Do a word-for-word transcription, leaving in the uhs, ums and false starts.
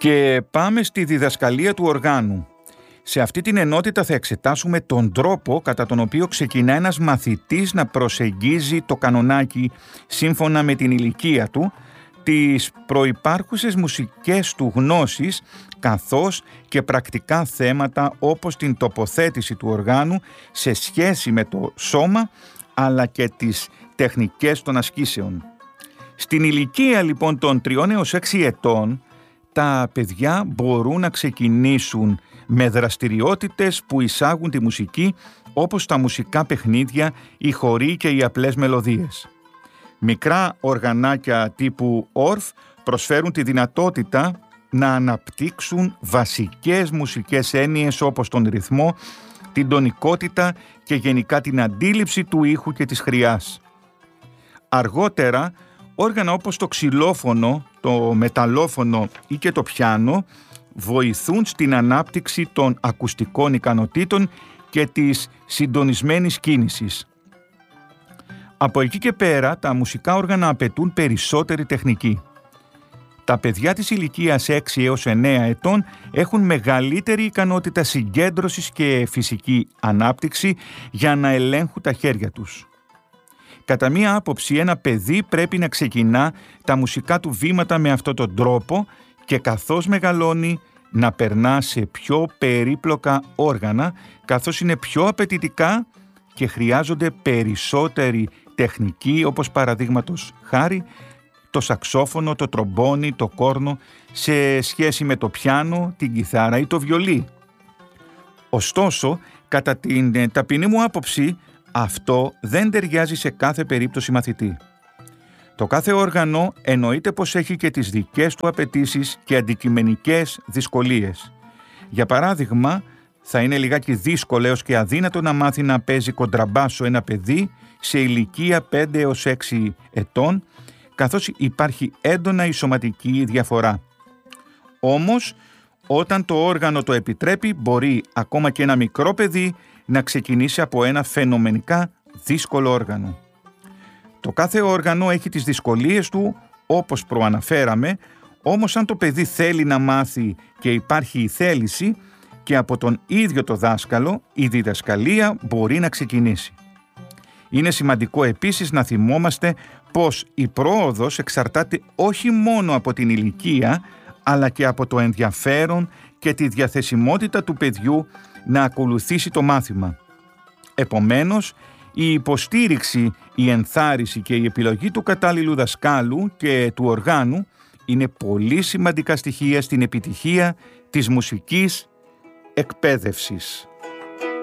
Και πάμε στη διδασκαλία του οργάνου. Σε αυτή την ενότητα θα εξετάσουμε τον τρόπο κατά τον οποίο ξεκινά ένας μαθητής να προσεγγίζει το κανονάκι σύμφωνα με την ηλικία του, τις προϋπάρχουσες μουσικές του γνώσεις, καθώς και πρακτικά θέματα όπως την τοποθέτηση του οργάνου σε σχέση με το σώμα, αλλά και τις τεχνικές των ασκήσεων. Στην ηλικία λοιπόν των τριών έως έξι ετών, τα παιδιά μπορούν να ξεκινήσουν με δραστηριότητες που εισάγουν τη μουσική, όπως τα μουσικά παιχνίδια, οι χοροί και οι απλές μελωδίες. Μικρά οργανάκια τύπου όρφ προσφέρουν τη δυνατότητα να αναπτύξουν βασικές μουσικές έννοιες όπως τον ρυθμό, την τονικότητα και γενικά την αντίληψη του ήχου και της χρειάς. Αργότερα, όργανα όπως το ξυλόφωνο, το μεταλλόφωνο ή και το πιάνο βοηθούν στην ανάπτυξη των ακουστικών ικανοτήτων και της συντονισμένης κίνησης. Από εκεί και πέρα, τα μουσικά όργανα απαιτούν περισσότερη τεχνική. Τα παιδιά της ηλικίας έξι έως εννέα ετών έχουν μεγαλύτερη ικανότητα συγκέντρωσης και φυσική ανάπτυξη για να ελέγχουν τα χέρια τους. Κατά μία άποψη, ένα παιδί πρέπει να ξεκινά τα μουσικά του βήματα με αυτόν τον τρόπο και καθώς μεγαλώνει να περνά σε πιο περίπλοκα όργανα, καθώς είναι πιο απαιτητικά και χρειάζονται περισσότερη τεχνική, όπως παραδείγματος χάρη το σαξόφωνο, το τρομπόνι, το κόρνο, σε σχέση με το πιάνο, την κιθάρα ή το βιολί. Ωστόσο, κατά την ταπεινή μου άποψη, αυτό δεν ταιριάζει σε κάθε περίπτωση μαθητή. Το κάθε όργανο εννοείται πως έχει και τις δικές του απαιτήσεις και αντικειμενικές δυσκολίες. Για παράδειγμα, θα είναι λιγάκι δύσκολο έως και αδύνατο να μάθει να παίζει κοντραμπάσο ένα παιδί σε ηλικία πέντε έως έξι ετών, καθώς υπάρχει έντονα η σωματική διαφορά. Όμως, όταν το όργανο το επιτρέπει, μπορεί ακόμα και ένα μικρό παιδί να ξεκινήσει από ένα φαινομενικά δύσκολο όργανο. Το κάθε όργανο έχει τις δυσκολίες του, όπως προαναφέραμε, όμως αν το παιδί θέλει να μάθει και υπάρχει η θέληση, και από τον ίδιο το δάσκαλο, η διδασκαλία μπορεί να ξεκινήσει. Είναι σημαντικό επίσης να θυμόμαστε πως η πρόοδος εξαρτάται όχι μόνο από την ηλικία, αλλά και από το ενδιαφέρον και τη διαθεσιμότητα του παιδιού να ακολουθήσει το μάθημα. Επομένως, η υποστήριξη, η ενθάρρυνση και η επιλογή του κατάλληλου δασκάλου και του οργάνου είναι πολύ σημαντικά στοιχεία στην επιτυχία της μουσικής εκπαίδευσης.